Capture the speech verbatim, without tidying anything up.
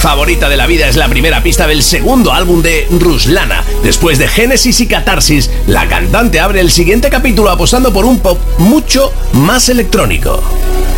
favorita de la vida es la primera pista del segundo álbum de Ruslana. Después de Génesis y Catarsis, la cantante abre el siguiente capítulo apostando por un pop mucho más electrónico.